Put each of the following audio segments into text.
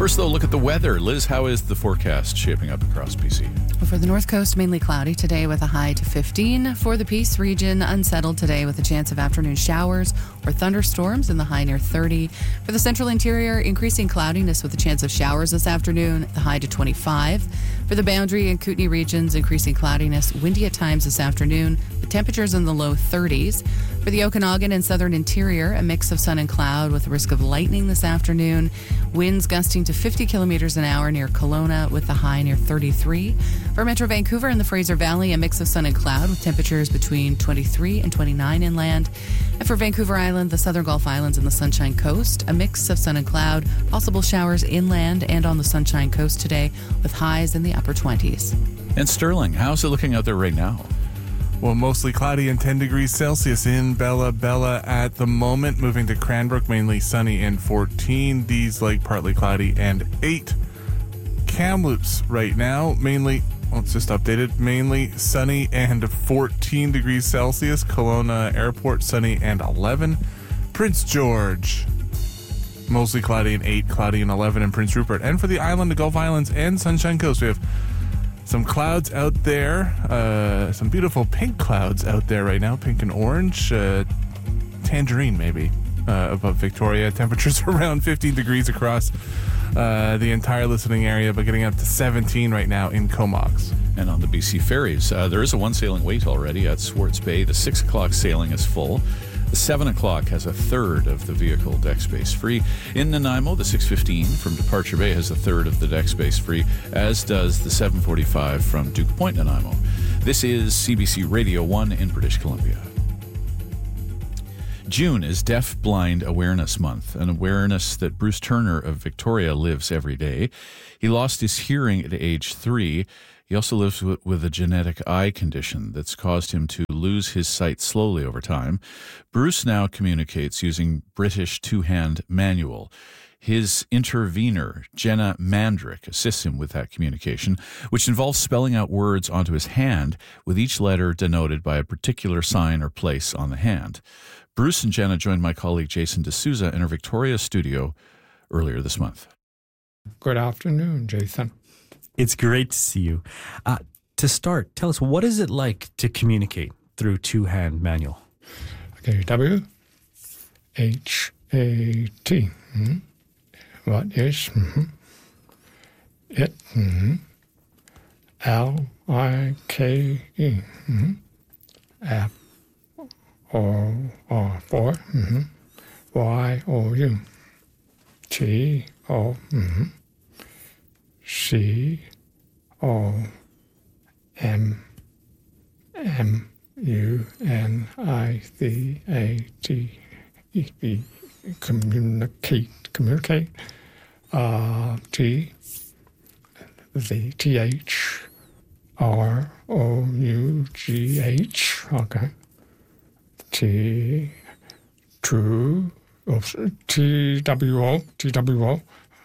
First, though, look at the weather. Liz, how is the forecast shaping up across BC? For the North Coast, mainly cloudy today with a high to 15. For the Peace region, unsettled today with a chance of afternoon showers or thunderstorms in the high near 30. For the Central Interior, increasing cloudiness with a chance of showers this afternoon, the high to 25. For the Boundary and Kootenay regions, increasing cloudiness, windy at times this afternoon, with temperatures in the low 30s. For the Okanagan and Southern Interior, a mix of sun and cloud with a risk of lightning this afternoon. Winds gusting to 50 kilometers an hour near Kelowna with the high near 33. For Metro Vancouver and the Fraser Valley, a mix of sun and cloud with temperatures between 23 and 29 inland. And for Vancouver Island, the Southern Gulf Islands and the Sunshine Coast, a mix of sun and cloud, possible showers inland and on the Sunshine Coast today with highs in the upper 20s. And Sterling, how's it looking out there right now? Well, mostly cloudy and 10 degrees Celsius in Bella at the moment. Moving to Cranbrook, mainly sunny and 14. Dees Lake, partly cloudy and 8. Kamloops right now, mainly, well, it's just updated, mainly sunny and 14 degrees Celsius. Kelowna Airport, sunny and 11. Prince George, mostly cloudy and 8, cloudy and 11 in Prince Rupert. And for the island, the Gulf Islands and Sunshine Coast, we have some clouds out there, some beautiful pink clouds out there right now, pink and orange, tangerine maybe, above Victoria. Temperatures around 15 degrees across the entire listening area, but getting up to 17 right now in Comox. And on the BC ferries, there is a one sailing wait already at Swartz Bay. The 6 o'clock sailing is full. The 7 o'clock has a third of the vehicle deck space free. In Nanaimo, the 6:15 from Departure Bay has a third of the deck space free, as does the 7:45 from Duke Point, Nanaimo. This is CBC Radio 1 in British Columbia. June is Deaf Blind Awareness Month, an awareness that Bruce Turner of Victoria lives every day. He lost his hearing at age 3. He also lives with a genetic eye condition that's caused him to lose his sight slowly over time. Bruce now communicates using British two-hand manual. His intervener, Jenna Mandrick, assists him with that communication, which involves spelling out words onto his hand, with each letter denoted by a particular sign or place on the hand. Bruce and Jenna joined my colleague Jason D'Souza in our Victoria studio earlier this month. Good afternoon, Jason. It's great to see you. To start, tell us, what is it like to communicate through two-hand manual? Okay, W-H-A-T. What is it? L-I-K-E. F-O-R. Y-O-U. T-O. C-O-M-M-U-N-I-C-A-T-E. Communicate. T-H-R-O-U-G-H. Okay. T-W-O.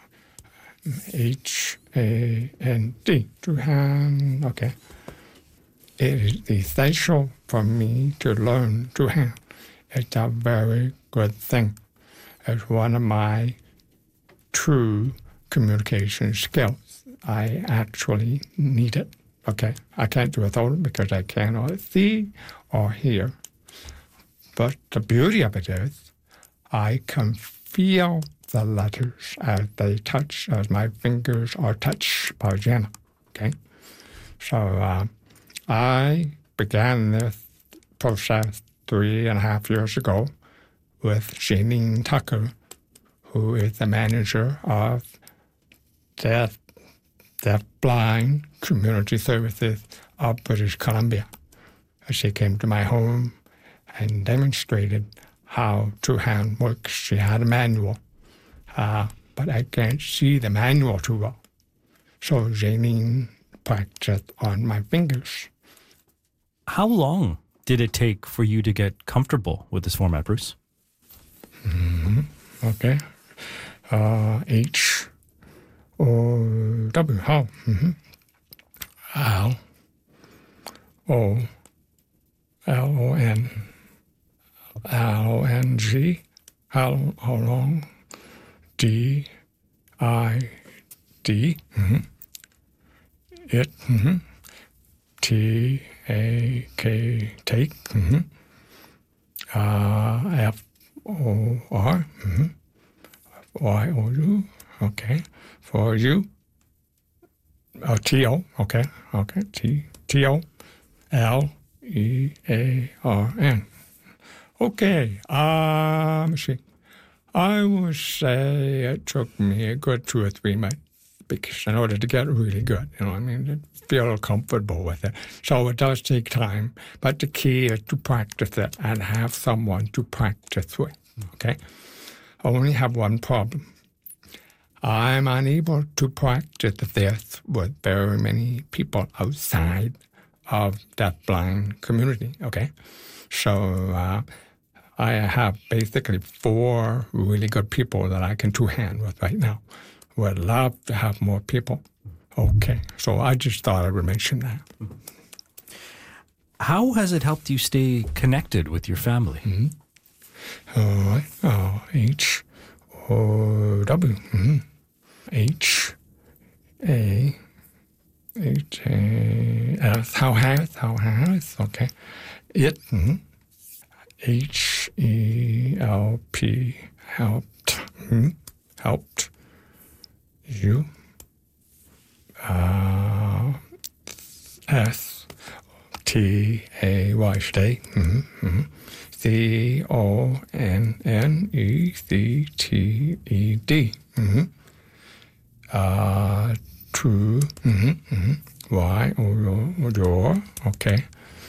H-A-N-D. two-hand. Okay. It is essential for me to learn two-hand. It's a very good thing. It's one of my true communication skills. I actually need it. Okay. I can't do it without it because I cannot see or hear. But the beauty of it is I can feel the letters as they touch, as my fingers are touched by Jenna. Okay? So I began this process 3.5 years ago with Janine Tucker, who is the manager of Deaf Blind Community Services of British Columbia. She came to my home and demonstrated how two-hand works. She had a manual. But I can't see the manual too well. So Janine practiced on my fingers. How long did it take for you to get comfortable with this format, Bruce? Okay. H-O-W. How? L-O-L-O-N. L-O-N-G. How long? D-I-G-H. D. It. T-A-K, take. F-O-R. Y-O-U. Okay. For you. T-O. Okay. T-O-L-E-A-R-N. Okay. Let's see. I would say it took me a good 2 or 3 months because in order to get really good, to feel comfortable with it. So it does take time, but the key is to practice it and have someone to practice with, okay? I only have one problem. I'm unable to practice this with very many people outside of deafblind community, okay? So I have basically 4 really good people that I can two-hand with right now. Would love to have more people. Okay, so I just thought I would mention that. How has it helped you stay connected with your family? H-O-W. H-A-H-A-S. How has, okay. It, H-E-L-P, helped, helped you. S-T-A-Y, stay. C-O-N-N-E-C-T-E-D. True. Y-O-your, okay.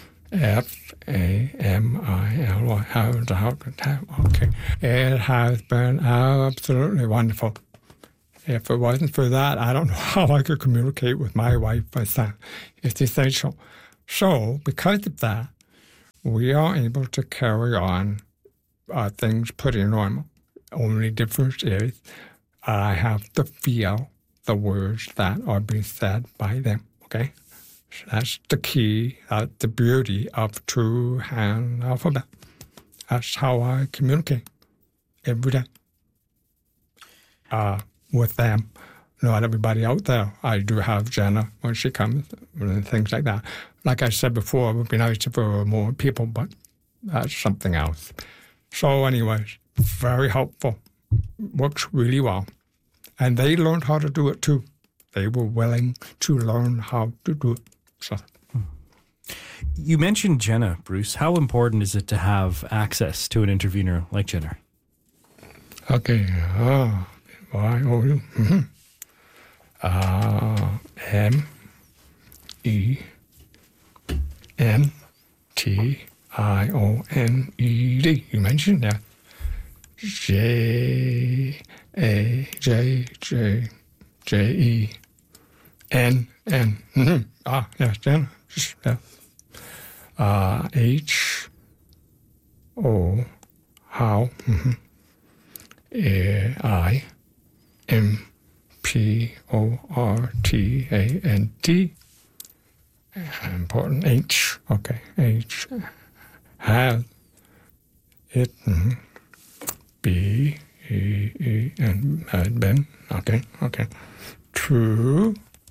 F-A-M-I-L-Y. How, okay. It has been absolutely wonderful. If it wasn't for that, I don't know how I could communicate with my wife and son. It's essential. So, because of that, we are able to carry on things pretty normal. Only difference is I have to feel the words that are being said by them, okay? So that's the key, the beauty of two-hand alphabet. That's how I communicate every day with them. Not everybody out there. I do have Jenna when she comes and things like that. Like I said before, it would be nice if there were more people, but that's something else. So anyways, very helpful. Works really well. And they learned how to do it too. They were willing to learn how to do it. So. You mentioned Jenna, Bruce. How important is it to have access to an intervener like Jenna? Okay. Y-O-U. M-E-N-T-I-O-N-E-D. You mentioned that. J-A-J-J-J-E-N-N. Yes, Jenna. H-O, how, I-M-P-O-R-T-A-N-T. Important. H. Okay. H. Have. It. B-E-E-N. Had been. Okay. Okay. True.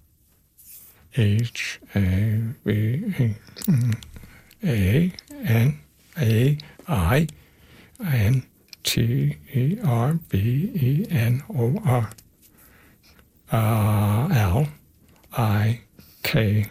H-A-V-A-I-N-T-E-R-B-E-N-O-R. L-I-K.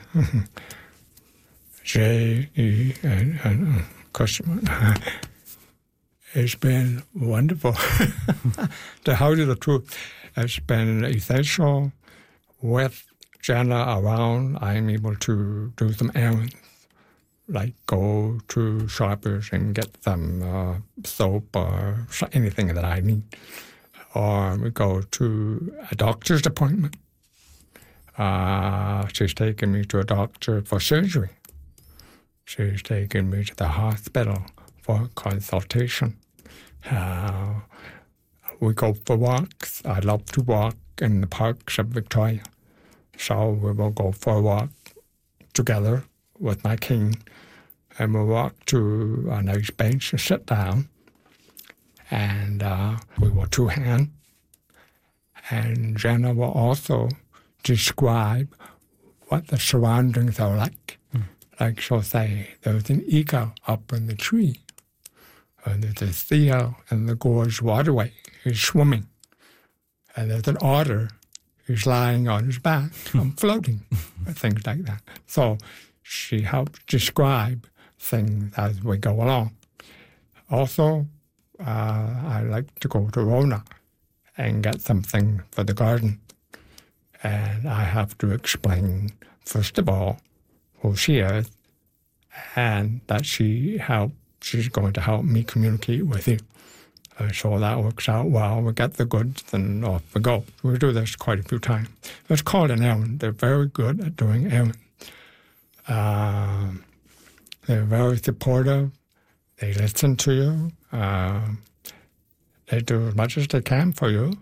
J-E-N-N. Customer. It's been wonderful to tell you the truth. It's been essential. With Jenna around, I'm able to do some errands, like go to Shoppers and get some soap or anything that I need. Or we go to a doctor's appointment. She's taken me to a doctor for surgery. She's taken me to the hospital for consultation. We go for walks. I love to walk in the parks of Victoria. So we will go for a walk together with my king. And we'll walk to a nice bench and sit down. And we will two-hand. And Jenna will also describe what the surroundings are like. Like she'll say, there's an eagle up in the tree. And there's a seal in the gorge waterway. He's swimming. And there's an otter. He's lying on his back. I'm floating. Things like that. So she helps describe things as we go along. Also, I like to go to Rona and get something for the garden. And I have to explain, first of all, who she is and that she's going to help me communicate with you. So that works out well. We get the goods and off we go. We do this quite a few times. It's called an errand. They're very good at doing errands. They're very supportive. They listen to you. They do as much as they can for you.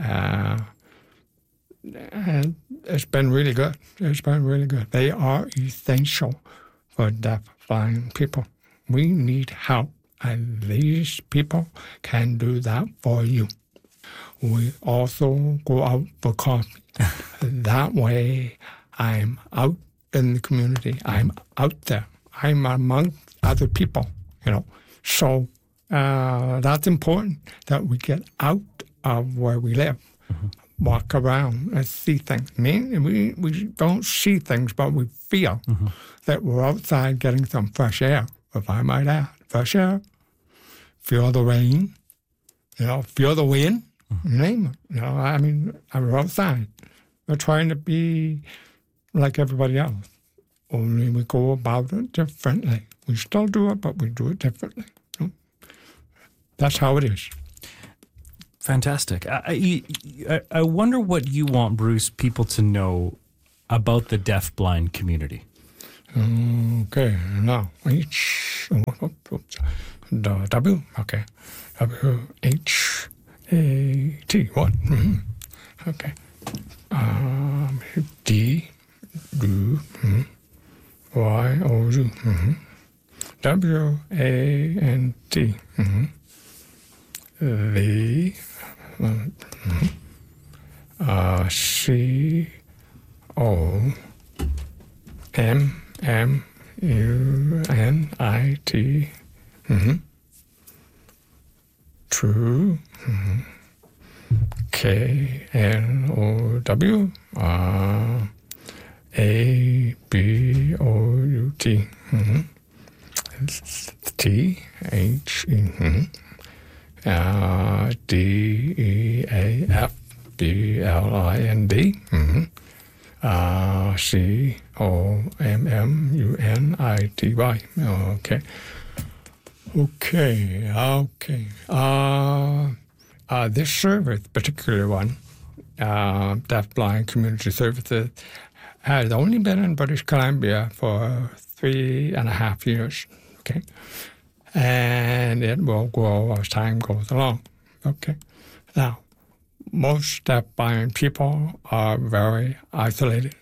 And it's been really good. It's been really good. They are essential for deaf-blind people. We need help, and these people can do that for you. We also go out for coffee. That way, I'm out in the community. I'm out there. I'm among other people, So that's important, that we get out of where we live. Walk around and see things. We don't see things, but we feel that we're outside getting some fresh air, if I might add. Fresh air. Feel the rain. Feel the wind. Name it. We're outside. We're trying to be like everybody else. Only we go about it differently. We still do it, but we do it differently. That's how it is. Fantastic. I wonder what you want, Bruce, people to know about the deaf-blind community. Okay, now the W, okay, W-H-A-T, what? Okay. D, do, Y-O-U, W-A-N-T, V, C-O-M-M-U-N-I-T, True, K-N-O-W, A-B-O-U-T, T-H-E, D-E-A-F-B-L-I-N-D, C-O-M-M-U-N-I-T-Y. Okay. This service, particular one, deaf-blind community services, has only been in British Columbia for 3.5 years. Okay. And it will grow as time goes along. Okay. Now, most deaf-blind people are very isolated.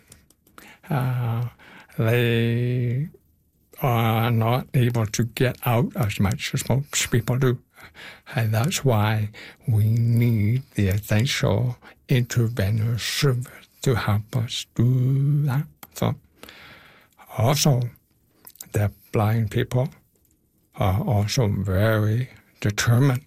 They are not able to get out as much as most people do. And that's why we need the essential intervenor service to help us do that. So, also, deaf-blind people are also very determined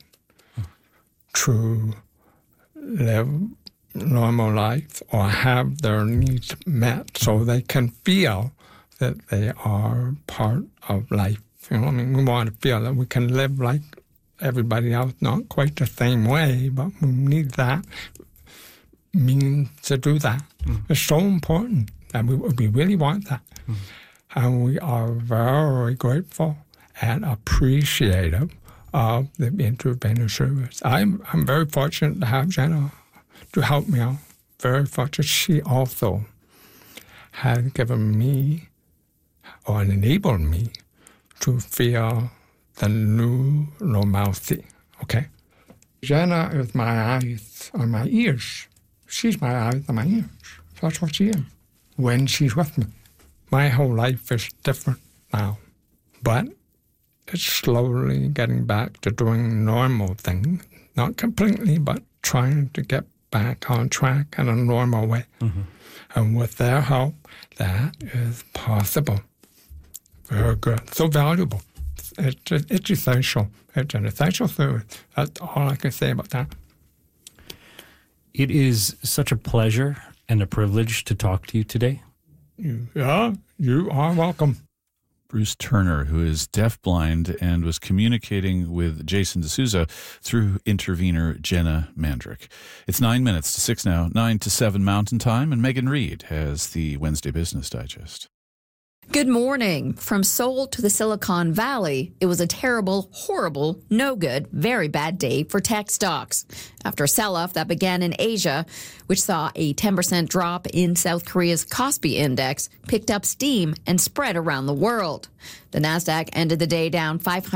to live normal life or have their needs met so they can feel that they are part of life. We want to feel that we can live like everybody else, not quite the same way, but we need that means to do that. It's so important, and we really want that. And we are very grateful and appreciative of the intervenor service. I'm very fortunate to have Jenna to help me out. Very fortunate. She also has given me or enabled me to feel the new normalcy. Okay? Jenna is my eyes and my ears. She's my eyes and my ears. That's what she is when she's with me. My whole life is different now, but it's slowly getting back to doing normal things. Not completely, but trying to get back on track in a normal way. Mm-hmm. And with their help, that is possible. Very good. So valuable. It's essential. It's an essential service. That's all I can say about that. It is such a pleasure and a privilege to talk to you today. Yeah, you are welcome. Bruce Turner, who is deafblind and was communicating with Jason D'Souza through intervener Jenna Mandrick. It's 9 minutes to 6 now, 9 to 7 Mountain Time, and Megan Reed has the Wednesday Business Digest. Good morning. From Seoul to the Silicon Valley, it was a terrible, horrible, no good, very bad day for tech stocks. After a sell-off that began in Asia, which saw a 10% drop in South Korea's Kospi index, picked up steam and spread around the world. The Nasdaq ended the day down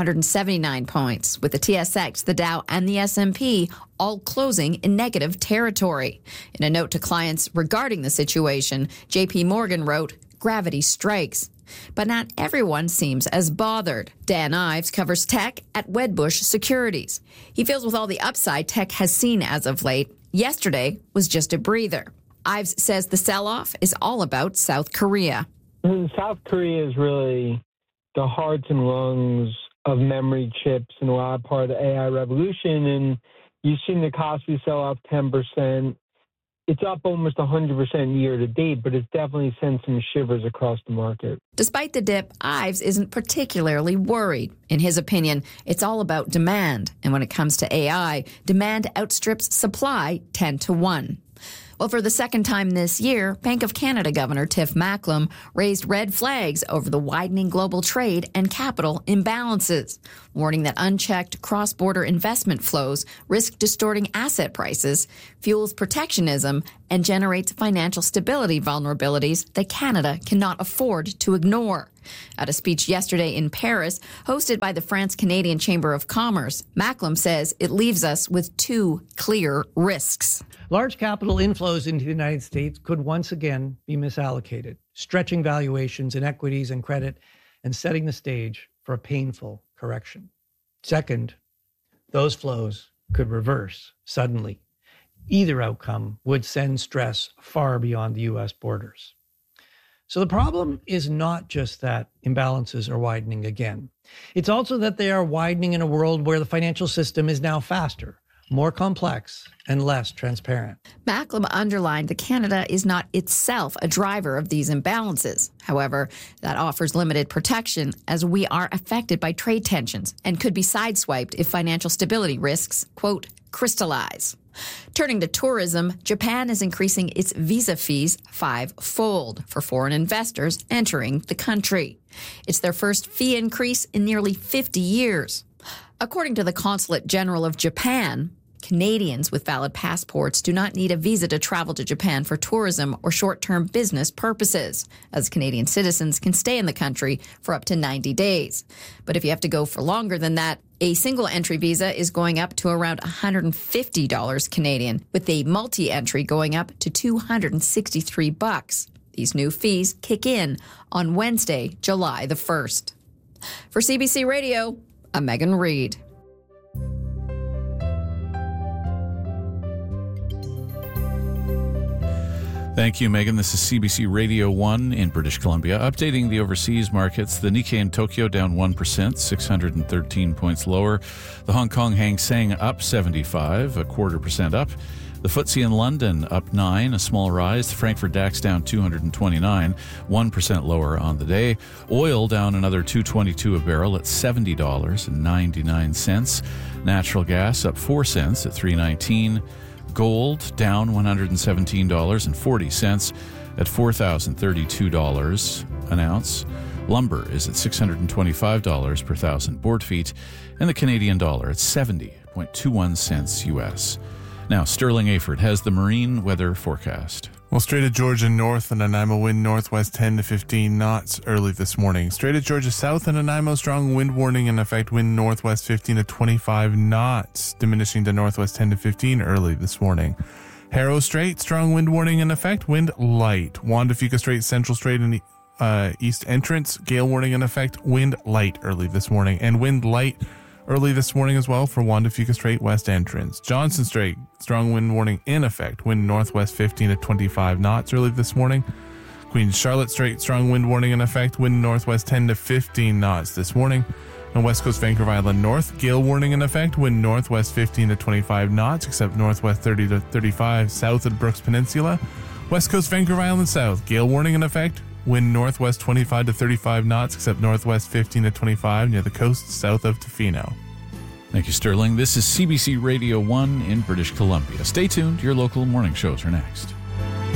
579 points, with the TSX, the Dow, and the S&P all closing in negative territory. In a note to clients regarding the situation, JP Morgan wrote, "Gravity strikes." But not everyone seems as bothered. Dan Ives covers tech at Wedbush Securities. He feels with all the upside tech has seen as of late, yesterday was just a breather. Ives says the sell-off is all about South Korea. South Korea is really the hearts and lungs of memory chips and a lot of part of the AI revolution. And you've seen the Kospi sell off 10%. It's up almost 100% year to date, but it's definitely sent some shivers across the market. Despite the dip, Ives isn't particularly worried. In his opinion, it's all about demand. And when it comes to AI, demand outstrips supply 10 to 1. Well, for the second time this year, Bank of Canada Governor Tiff Macklem raised red flags over the widening global trade and capital imbalances, warning that unchecked cross-border investment flows risk distorting asset prices, fuels protectionism, and generates financial stability vulnerabilities that Canada cannot afford to ignore. At a speech yesterday in Paris, hosted by the France-Canadian Chamber of Commerce, Macklem says it leaves us with two clear risks. Large capital inflows into the United States could once again be misallocated, stretching valuations in equities and credit and setting the stage for a painful correction. Second, those flows could reverse suddenly. Either outcome would send stress far beyond the U.S. borders. So the problem is not just that imbalances are widening again. It's also that they are widening in a world where the financial system is now faster, more complex, and less transparent. Macklem underlined that Canada is not itself a driver of these imbalances. However, that offers limited protection as we are affected by trade tensions and could be sideswiped if financial stability risks, quote, crystallize. Turning to tourism, Japan is increasing its visa fees 5-fold for foreign investors entering the country. It's their first fee increase in nearly 50 years. According to the Consulate General of Japan, Canadians with valid passports do not need a visa to travel to Japan for tourism or short-term business purposes, as Canadian citizens can stay in the country for up to 90 days. But if you have to go for longer than that, a single entry visa is going up to around $150 Canadian, with a multi-entry going up to $263. These new fees kick in on Wednesday, July the 1st. For CBC Radio, I'm Megan Reed. Thank you, Megan. This is CBC Radio 1 in British Columbia. Updating the overseas markets, the Nikkei in Tokyo down 1%, 613 points lower. The Hong Kong Hang Seng up 75, 0.25% up. The FTSE in London up 9, a small rise. The Frankfurt DAX down 229, 1% lower on the day. Oil down another $2.22 a barrel at $70.99. Natural gas up 4 cents at $3.19. Gold down $117.40 at $4,032 an ounce. Lumber is at $625 per thousand board feet, and the Canadian dollar at 70.21 cents U.S. Now, Sterling Aford has the marine weather forecast. Well, Strait of Georgia north and Nanaimo wind northwest 10 to 15 knots early this morning. Strait of Georgia south and Nanaimo strong wind warning in effect, wind northwest 15 to 25 knots, diminishing to northwest 10 to 15 early this morning. Harrow Strait, strong wind warning in effect, wind light. Juan de Fuca Strait, Central Strait and east entrance, gale warning in effect, wind light early this morning. And wind light Early this morning as well for Juan de Fuca Strait west entrance. Johnson Strait, strong wind warning in effect. Wind northwest 15 to 25 knots early this morning. Queen Charlotte Strait, strong wind warning in effect. Wind northwest 10 to 15 knots this morning. On West Coast Vancouver Island North, gale warning in effect. Wind northwest 15 to 25 knots, except northwest 30 to 35 south of Brooks Peninsula. West Coast Vancouver Island South, gale warning in effect. Wind northwest 25 to 35 knots, except northwest 15 to 25 near the coast south of Tofino. Thank you, Sterling. This is CBC Radio 1 in British Columbia. Stay tuned. Your local morning shows are next.